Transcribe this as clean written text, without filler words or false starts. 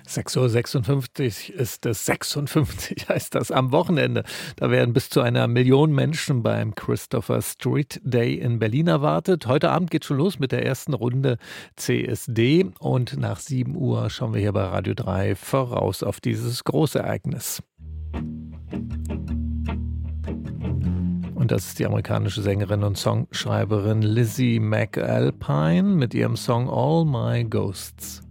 6:56 Uhr ist es, 56 heißt das, am Wochenende. Da werden bis zu 1 Million Menschen beim Christopher Street Day in Berlin erwartet. Heute Abend geht schon los mit der ersten Runde CSD und nach 7 Uhr schauen wir hier bei Radio 3 voraus auf dieses Großereignis. Und das ist die amerikanische Sängerin und Songschreiberin Lizzie McAlpine mit ihrem Song All My Ghosts.